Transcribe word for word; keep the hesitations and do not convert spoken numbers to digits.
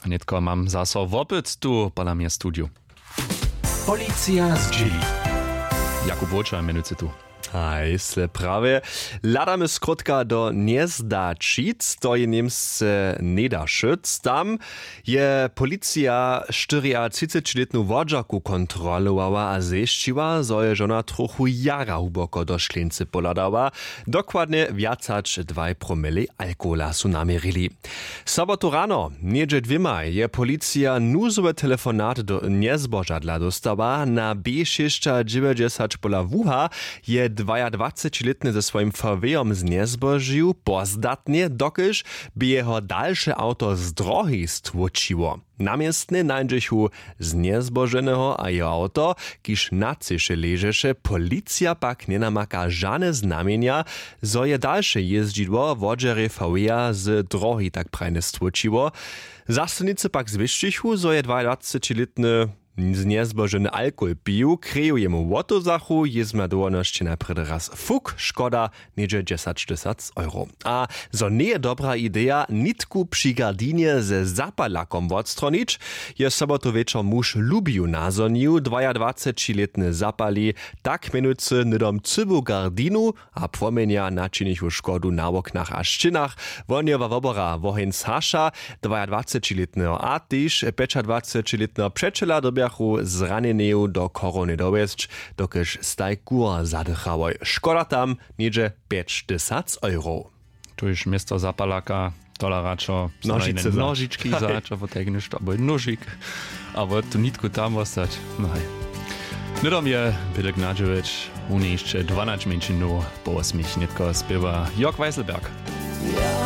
Netko mam zase wopyt tu pola mnie studiu. Policja z Gili. Jakub Wojcza minutce tu. Aj, sle prawie. Ladamy skrótka do Niezdačic, to je Niemce Niederschütz. Tam je policja czterdziestoletnią wodżaku kontrolowała a zjeściła, zo je żona trochu jara huboko do szklincy poladała. Dokładnie wiacać dwa promile alkohola su namierili. Sobotu rano, niedzie dwiema, je policja nuzowe telefonat do niezbożadla dostała. Na B sześć dziewięćdziesiąt pola wuha je dwudziestoletni ze swoim V W-om z niezbożył pozdatnie, dokyż by jeho dalsze auto z drogi stłoczyło. Namiestnie nańdziechu z niezboženého a jeho auto, kiż na cysze leżeše, policja pak nie namaka żane znamienia, zo je dalsze jeździdło wodżery V W-a z drogi tak prajne stłoczyło. Zastanicy pak zwyszczychu, zo je dwudziestoletni z niezboženy alkohol piju, kreju jemu woto zachu, jezma dołonności na predy raz fuk, szkoda niedzie dziesięć tysięcy euro. A zo nie je dobra idea nitku przy gardinie ze zapalakom odstronić, je sobotu wieczor muż lubił nazonił, dwudziestoletni zapali, tak minucy nydom cybu gardinu, a płomienia naczynichu szkodu na oknach a ścianach. Wonjewa wobora wohens hasza, dwudziestoletniego a tyż dwudziestoletniego przeczela dobia zraneneju do korony dowiesć, dokyż staj kur zadychałoj. Szkoda tam niedzie pięć tysięcy euro. Tu już miasto zapalaka, tola raczo, nožice nožički začo, potegniš to, bo nožik, a bo tu nitku tam ostać. No hej. Nidom je Bidek Nadževič, u nie jeszcze dwanaście minut po osmich nitko spiewa Jörg Weiselberg. Ja